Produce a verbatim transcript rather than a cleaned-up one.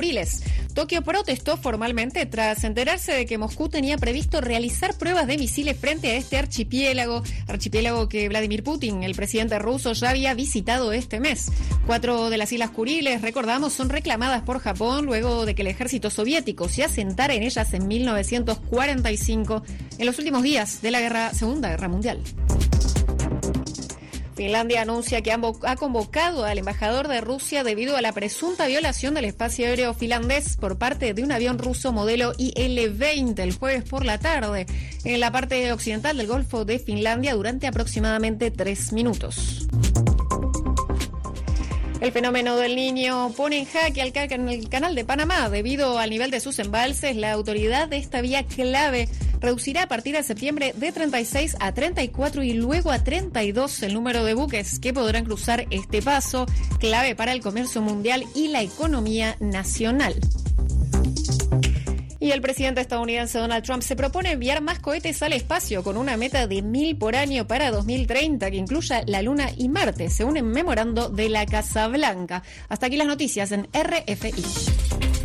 Kuriles. Tokio protestó formalmente tras enterarse de que Moscú tenía previsto realizar pruebas de misiles frente a este archipiélago, archipiélago que Vladimir Putin, el presidente ruso, ya había visitado este mes. Cuatro de las islas Kuriles, recordamos, son reclamadas por Japón luego de que el ejército soviético se asentara en ellas en mil novecientos cuarenta y cinco, en los últimos días de la guerra, Segunda Guerra Mundial. Finlandia anuncia que ha convocado al embajador de Rusia debido a la presunta violación del espacio aéreo finlandés por parte de un avión ruso modelo I L veinte el jueves por la tarde en la parte occidental del Golfo de Finlandia durante aproximadamente tres minutos. El fenómeno del Niño pone en jaque al can- el canal de Panamá. Debido al nivel de sus embalses, la autoridad de esta vía clave reducirá a partir de septiembre de treinta y seis a treinta y cuatro y luego a treinta y dos el número de buques que podrán cruzar este paso, clave para el comercio mundial y la economía nacional. Y el presidente estadounidense Donald Trump se propone enviar más cohetes al espacio con una meta de mil por año para dos mil treinta que incluya la Luna y Marte, según el memorando de la Casa Blanca. Hasta aquí las noticias en R F I.